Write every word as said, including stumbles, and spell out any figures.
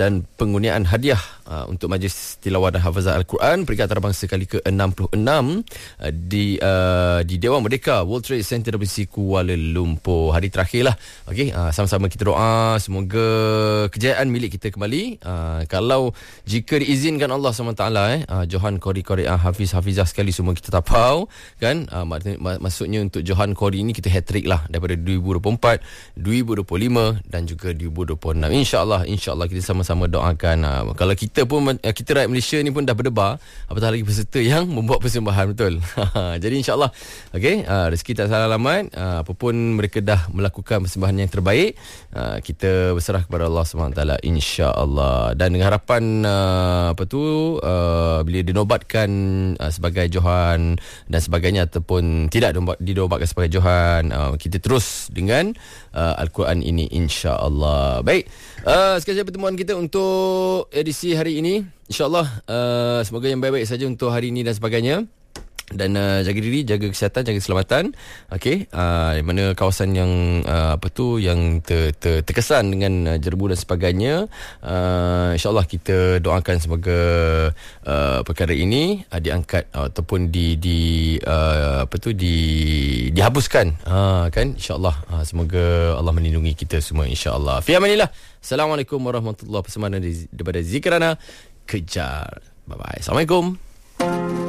dan pengurniaan hadiah uh, untuk Majlis Tilawah dan Hafazah Al-Quran peringkat antarabangsa kali ke enam puluh enam uh, di uh, di Dewan Merdeka World Trade Center W C Kuala Lumpur. Hari terakhir lah. Okey, uh, sama-sama kita doa semoga kejayaan milik kita kembali. Uh, kalau jika diizinkan Allah subhanahu wa taala eh uh, Johan Qori-Qori uh, Hafiz Hafizah sekali semua kita tapau kan. Uh, mak- mak- maksudnya untuk Johan Qori ini kita hat-trick lah daripada dua ribu dua puluh empat, dua ribu dua puluh lima dan juga dua ribu dua puluh enam. Insya-Allah, insya-Allah kita sama-sama doakan. Uh, kalau kita pun uh, kita rakyat Malaysia ni pun dah berdebar, apatah lagi peserta yang membuat persembahan, betul. Jadi insya-Allah okey, uh, rezeki tak salah alamat. Uh, apa pun mereka dah melakukan persembahan yang terbaik, uh, kita berserah kepada Allah subhanahu wa taala insya-Allah. Dan dengan harapan uh, apa tu uh, bila dinobatkan uh, sebagai Johan dan sebagainya ataupun tidak dinobatkan sebagai Johan, uh, kita terus dengan uh, Al-Quran ini insya-Allah. Baik, uh, sekian saja pertemuan kita untuk edisi hari ini. InsyaAllah uh, semoga yang baik-baik saja untuk hari ini dan sebagainya. Dan uh, jaga diri, jaga kesihatan, jaga keselamatan. Okey, uh, di mana kawasan yang uh, apa tu yang ter, ter, terkesan dengan uh, jerbu dan sebagainya, uh, insya-Allah kita doakan semoga uh, perkara ini uh, diangkat uh, ataupun di di uh, apa tu di dihapuskan, uh, kan, insya-Allah. Uh, semoga Allah melindungi kita semua insya-Allah. Fi amanillah. Assalamualaikum warahmatullahi wabarakatuh. Daripada Zikrana Kejar. Bye bye. Assalamualaikum.